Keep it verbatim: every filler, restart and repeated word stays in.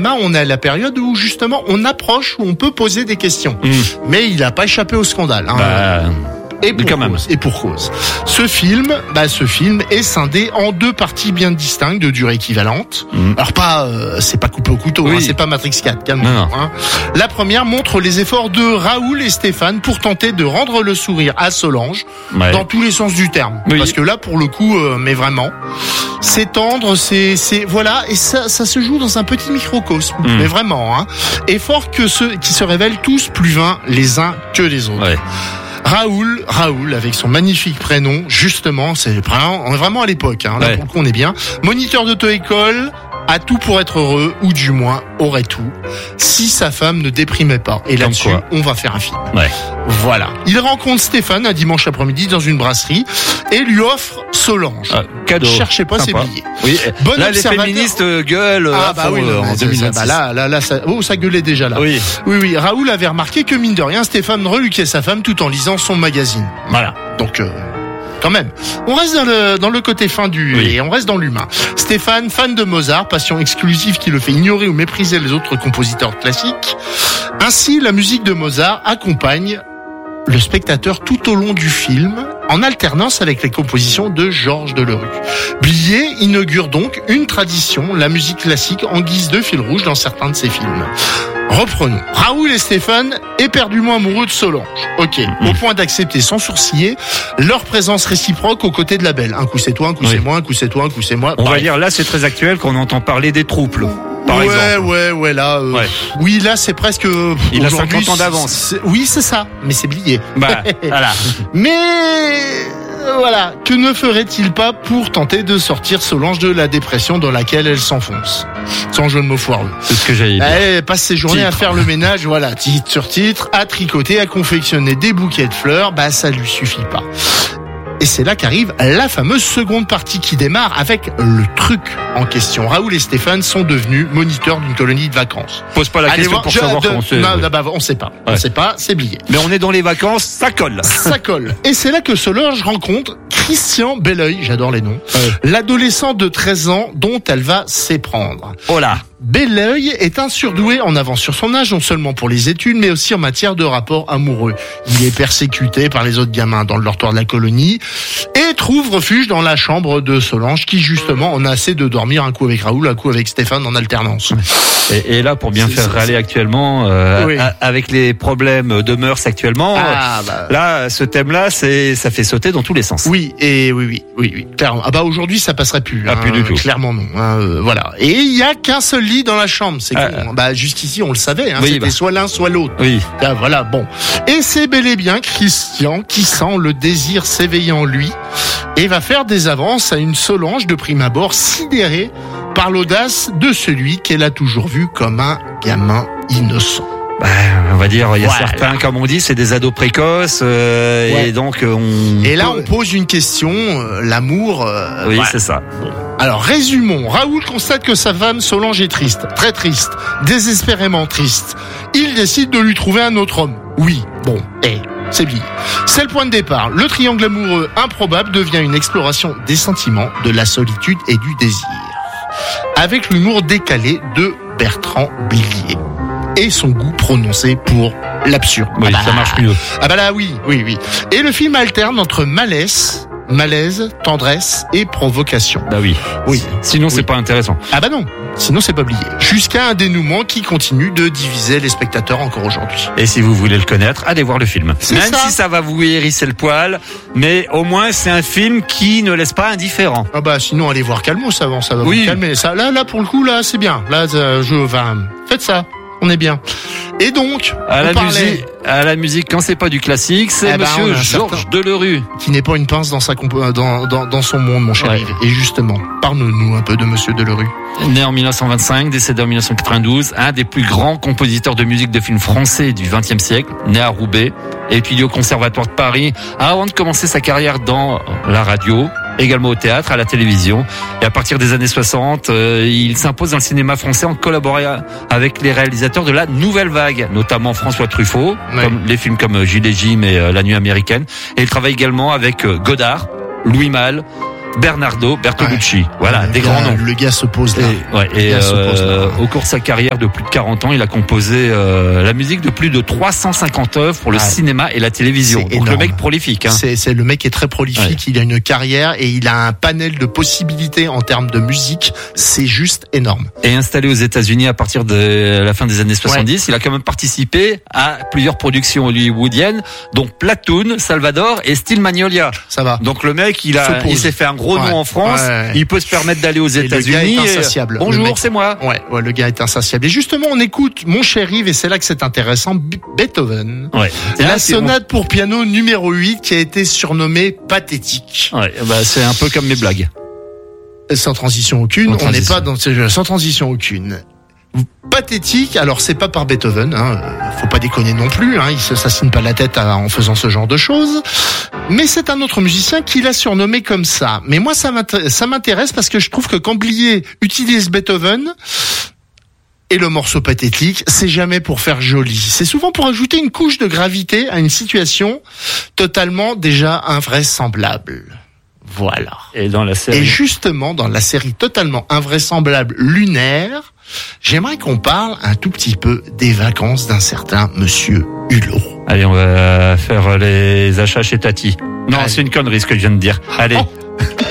On est à la période où justement on approche, où on peut poser des questions. Mmh. Mais il n'a pas échappé au scandale. Hein. Bah... Et pour, quand même. cause, et pour cause. Ce film, bah, ce film est scindé en deux parties bien distinctes de durée équivalente. Mmh. Alors pas, euh, c'est pas coupé au couteau, oui. hein, c'est pas Matrix quatre, calme-toi. Hein. La première montre les efforts de Raoul et Stéphane pour tenter de rendre le sourire à Solange, ouais. dans tous les sens du terme. Oui. Parce que là, pour le coup, euh, mais vraiment, c'est tendre, c'est, c'est, voilà, et ça, ça se joue dans un petit microcosme, mmh. mais vraiment, hein. Et fort que ceux qui se révèlent tous plus vains les uns que les autres. Ouais. Raoul, Raoul, avec son magnifique prénom, justement, c'est vraiment, on est vraiment à l'époque, hein, là ouais. pour le coup on est bien. Moniteur d'auto-école, a tout pour être heureux, ou du moins aurait tout, si sa femme ne déprimait pas. Et là-dessus, on va faire un film. Ouais. Voilà. Il rencontre Stéphane un dimanche après-midi dans une brasserie et lui offre Solange. Ah, cadeau. Cherchez pas ses billets. Oui. Bon là, les féministes gueulent. Ah bah oui, non, en deux mille vingt-six. Bah là, là, là, ça, oh, ça gueulait déjà là. Oui. Oui, oui. Raoul avait remarqué que mine de rien, Stéphane reluquait sa femme tout en lisant son magazine. Voilà. Donc. Euh, Quand même. On reste dans le, dans le côté fin du, oui. et on reste dans l'humain. Stéphane, fan de Mozart, passion exclusive qui le fait ignorer ou mépriser les autres compositeurs classiques. Ainsi, la musique de Mozart accompagne le spectateur tout au long du film, en alternance avec les compositions de Georges Delerue. Blier inaugure donc une tradition, la musique classique en guise de fil rouge dans certains de ses films. Reprenons. Raoul et Stéphane, éperdument amoureux de Solange. Ok. Mmh. Au point d'accepter sans sourciller leur présence réciproque aux côtés de la belle. Un coup c'est toi, un coup oui. c'est moi, un coup c'est toi, un coup c'est moi. On Pareil. va dire là c'est très actuel qu'on entend parler des troubles. Par ouais, exemple. ouais, ouais, là, euh, ouais. oui, là, c'est presque. Euh, Il a cinquante ans d'avance. C'est, oui, c'est ça, mais c'est Blier. Bah, voilà. Mais voilà, que ne ferait-il pas pour tenter de sortir Solange de la dépression dans laquelle elle s'enfonce, sans jeu de mots foireux. C'est ce que j'allais dire. Elle passe ses journées titre. à faire le ménage, voilà, titre sur titre, à tricoter, à confectionner des bouquets de fleurs. Bah, ça lui suffit pas. Et c'est là qu'arrive la fameuse seconde partie qui démarre avec le truc en question. Raoul et Stéphane sont devenus moniteurs d'une colonie de vacances. Pose pas la Allez question voir, pour je, savoir de, comment c'est. Non, bah, on sait pas. Ouais. On sait pas, c'est Blier. Mais on est dans les vacances, ça colle. Ça colle. Et c'est là que Solange rencontre Christian Belleuil, j'adore les noms, ouais. l'adolescent de treize ans dont elle va s'éprendre. Oh là. Belleuil est un surdoué en avance sur son âge, non seulement pour les études, mais aussi en matière de rapports amoureux. Il est persécuté par les autres gamins dans le dortoir de la colonie et trouve refuge dans la chambre de Solange, qui justement en a assez de dormir un coup avec Raoul, un coup avec Stéphane en alternance. Et, et là, pour bien c'est, faire c'est, râler c'est... actuellement, euh, oui. a, avec les problèmes de mœurs actuellement, ah, bah... là, ce thème-là, c'est, ça fait sauter dans tous les sens. Oui, et oui, oui, oui, oui, clairement. Ah bah aujourd'hui, ça passerait plus. Ah, hein, plus du tout. Clairement non. Hein, euh, voilà. Et il y a qu'un seul lit dans la chambre. C'est ah, con. Bah jusqu'ici, on le savait. Hein, oui, c'était bah. soit l'un, soit l'autre. Oui. Ah, voilà. Bon. Et c'est bel et bien Christian qui sent le désir s'éveiller en lui et va faire des avances à une Solange de prime abord sidérée par l'audace de celui qu'elle a toujours vu comme un gamin innocent. Bah, on va dire, il y a voilà. certains, comme on dit, c'est des ados précoces, euh, ouais. et donc on. Et là, on pose une question, euh, l'amour. Euh, oui, voilà. c'est ça. Bon. Alors, résumons. Raoul constate que sa femme Solange est triste, très triste, désespérément triste. Il décide de lui trouver un autre homme. Oui, bon, et c'est Blier. C'est le point de départ. Le triangle amoureux improbable devient une exploration des sentiments, de la solitude et du désir, avec l'humour décalé de Bertrand Blier et son goût prononcé pour l'absurde. Oui, ah bah, ça marche mieux. Ah bah là, oui, oui, oui. Et le film alterne entre malaise, malaise, tendresse et provocation. Bah oui. Oui. Sinon, oui. c'est pas intéressant. Ah bah non. Sinon, c'est pas Blier. Jusqu'à un dénouement qui continue de diviser les spectateurs encore aujourd'hui. Et si vous voulez le connaître, allez voir le film. C'est Même ça. si ça va vous hérisser le poil, mais au moins, c'est un film qui ne laisse pas indifférent. Ah bah sinon, allez voir Calmos avant, ça va oui. vous calmer. Ça, là, là, pour le coup, là, c'est bien. Là, je, enfin, faites ça. On est bien. Et donc, à la parlait... musique, à la musique, quand c'est pas du classique, c'est eh ben, Monsieur Georges Delerue, qui n'est pas une pince dans sa comp... dans, dans dans son monde, mon cher ouais. Yves. Et justement, parle-nous un peu de Monsieur Delerue. Né en dix-neuf cent vingt-cinq, décédé en dix-neuf cent quatre-vingt-douze, un des plus grands compositeurs de musique de films français du vingtième siècle, né à Roubaix, étudié au Conservatoire de Paris, avant de commencer sa carrière dans la radio, également au théâtre, à la télévision. Et à partir des années soixante, euh, il s'impose dans le cinéma français en collaborant avec les réalisateurs de la Nouvelle Vague, notamment François Truffaut, ouais. comme les films comme Gilles et Jim et euh, La Nuit américaine. Et il travaille également avec euh, Godard, Louis Malle, Bernardo Bertolucci. Ouais. Voilà, le des gars, grands noms. Le gars se pose là. Et, ouais, et euh, au cours de sa carrière de plus de quarante ans, il a composé euh, la musique de plus de trois cent cinquante œuvres pour le ah, cinéma et la télévision. Donc énorme. Le mec prolifique. Hein. C'est, c'est le mec est très prolifique. Ouais. Il a une carrière et il a un panel de possibilités en termes de musique. C'est juste énorme. Et installé aux États-Unis à partir de la fin des années soixante-dix, ouais. il a quand même participé à plusieurs productions hollywoodiennes, dont Platoon, Salvador et Steel Magnolia. Ça va. Donc le mec, il a, il s'est fait un gros ouais. nom en France. Ouais. Il peut se permettre d'aller aux États-Unis. Le gars est insatiable. Et... Bonjour, c'est moi. Ouais, ouais, le gars est insatiable. Et justement, on écoute mon cher Yves, et c'est là que c'est intéressant, Beethoven. Ouais. La là, sonate bon. pour piano numéro huit qui a été surnommée pathétique. Ouais, bah c'est un peu comme mes blagues. Sans transition aucune, sans on n'est pas dans ce jeu, sans transition aucune. Pathétique, alors c'est pas par Beethoven, hein, faut pas déconner non plus, hein, il se s'assigne pas la tête à, en faisant ce genre de choses, mais c'est un autre musicien qui l'a surnommé comme ça. Mais moi ça m'intéresse, ça m'intéresse parce que je trouve que quand Blier utilise Beethoven et le morceau pathétique, c'est jamais pour faire joli, c'est souvent pour ajouter une couche de gravité à une situation totalement déjà invraisemblable. Voilà. Et dans la série. Et justement, dans la série totalement invraisemblable Lunaire, j'aimerais qu'on parle un tout petit peu des vacances d'un certain Monsieur Hulot. Allez, on va faire les achats chez Tati. Non, Allez. C'est une connerie ce que je viens de dire. Allez. Oh.